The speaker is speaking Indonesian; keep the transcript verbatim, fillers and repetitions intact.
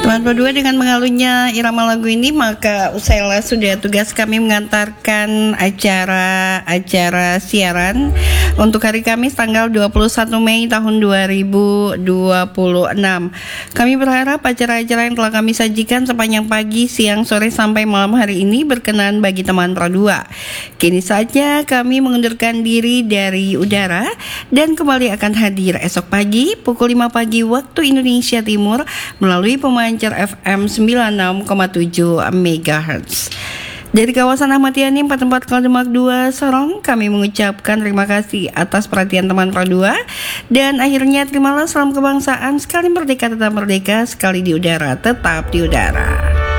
Teman berdua dengan mengalunya irama lagu ini, maka usailah sudah tugas kami mengantarkan acara-acara siaran untuk hari Kamis tanggal dua puluh satu Mei tahun dua ribu dua puluh enam. Kami berharap acara-acara yang telah kami sajikan sepanjang pagi, siang, sore sampai malam hari ini berkenan bagi teman Pradua. Kini saja kami mengundurkan diri dari udara dan kembali akan hadir esok pagi pukul lima pagi waktu Indonesia Timur melalui pemancar F M sembilan puluh enam koma tujuh megahertz. Dari kawasan Ahmad Yani empat puluh empat Demak dua Sorong, kami mengucapkan terima kasih atas perhatian teman Pradua. Dan akhirnya terimalah salam kebangsaan, sekali merdeka tetap merdeka, sekali di udara tetap di udara.